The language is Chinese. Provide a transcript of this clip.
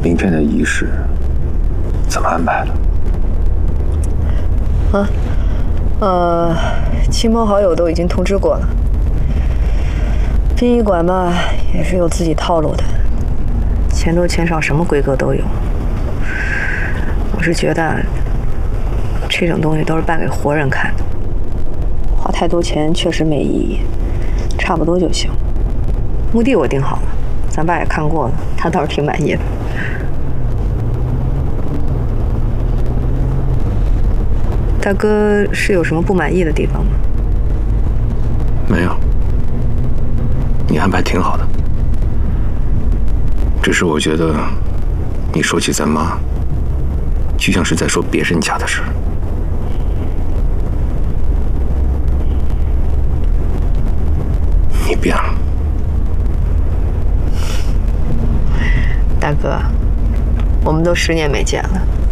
明天的仪式怎么安排的？亲朋好友都已经通知过了。殡仪馆嘛，也是有自己套路的，钱多钱少，什么规格都有。我是觉得，这种东西都是办给活人看的，花太多钱确实没意义，差不多就行。墓地我定好了，咱爸也看过了，他倒是挺满意的。大哥是有什么不满意的地方吗？ 没有，你安排挺好的。只是我觉得，你说起咱妈，就像是在说别人家的事。你变了， 大哥，我们都10年没见了。